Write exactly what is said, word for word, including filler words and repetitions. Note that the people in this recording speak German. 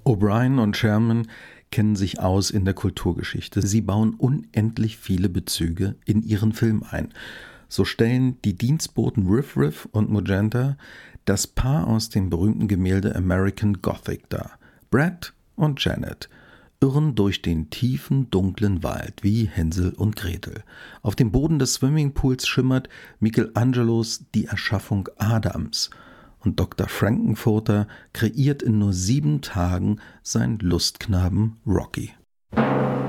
O'Brien und Sherman kennen sich aus in der Kulturgeschichte. Sie bauen unendlich viele Bezüge in ihren Film ein. So stellen die Dienstboten Riff Riff und Magenta das Paar aus dem berühmten Gemälde American Gothic dar. Brad und Janet irren durch den tiefen, dunklen Wald wie Hänsel und Gretel. Auf dem Boden des Swimmingpools schimmert Michelangelos Die Erschaffung Adams. Und Doktor Frankenfurter kreiert in nur sieben Tagen seinen Lustknaben Rocky.